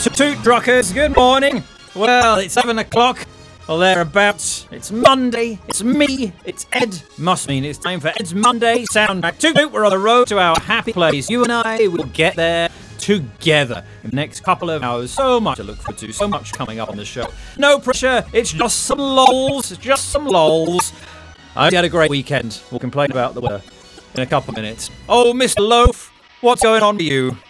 Toot toot, truckers, good morning. Well, it's 7 o'clock, or thereabouts. It's Monday, it's me, it's Ed. Must mean it's time for Ed's Monday Soundtrack. Toot toot, we're on the road to our happy place. You and I will get there together in the next couple of hours. So much to look forward to, so much coming up on the show. No pressure, it's just some lols, I had a great weekend. We'll complain about the weather in a couple of minutes. Oh, Mr. Loaf, what's going on with you?